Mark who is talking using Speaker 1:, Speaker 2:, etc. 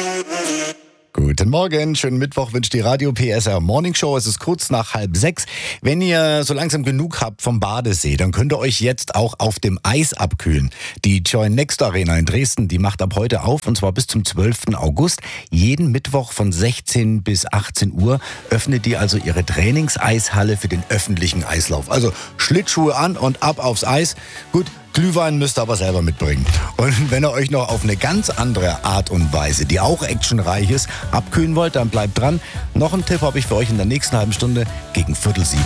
Speaker 1: Guten Morgen, schönen Mittwoch wünscht die Radio PSR Morning Show. Es ist kurz nach 5:30. Wenn ihr so langsam genug habt vom Badesee, dann könnt ihr euch jetzt auch auf dem Eis abkühlen. Die Join Next Arena in Dresden, die macht ab heute auf und zwar bis zum 12. August. Jeden Mittwoch von 16 bis 18 Uhr öffnet die also ihre Trainingseishalle für den öffentlichen Eislauf. Also Schlittschuhe an und ab aufs Eis. Gut, Glühwein müsst ihr aber selber mitbringen. Und wenn ihr euch noch auf eine ganz andere Art und Weise, die auch actionreich ist, abkühlen wollt, dann bleibt dran. Noch einen Tipp habe ich für euch in der nächsten halben Stunde gegen 6:45.